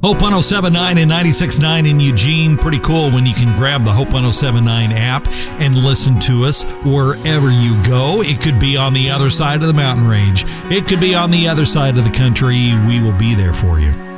Hope 107.9 and 96.9 in Eugene. Pretty cool when you can grab the Hope 107.9 app and listen to us wherever you go. It could be on the other side of the mountain range. It could be on the other side of the country. We will be there for you.